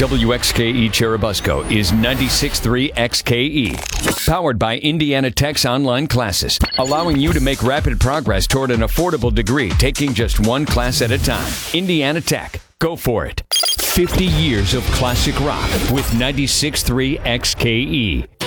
WXKE Churubusco is 96.3 XKE. Powered by Indiana Tech's online classes, allowing you to make rapid progress toward an affordable degree, taking just one class at a time. Indiana Tech. Go for it. 50 years of classic rock with 96.3 XKE.